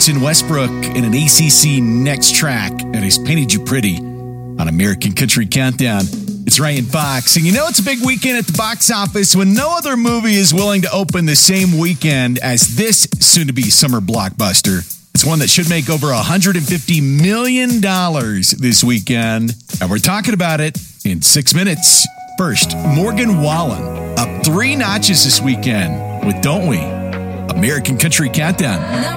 Russell Westbrook in an ACC Next track that has painted you pretty on American Country Countdown. It's Ryan Fox. And you know it's a big weekend at the box office when no other movie is willing to open the same weekend as this soon-to-be summer blockbuster. It's one that should make over $150 million this weekend. And we're talking about it in 6 minutes. First, Morgan Wallen up 3 notches this weekend with Don't We? American Country Countdown.